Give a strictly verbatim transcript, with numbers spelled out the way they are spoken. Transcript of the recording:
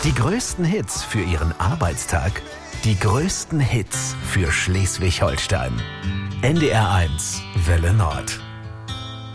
Die größten Hits für Ihren Arbeitstag, die größten Hits für Schleswig-Holstein. N D R eins Welle Nord.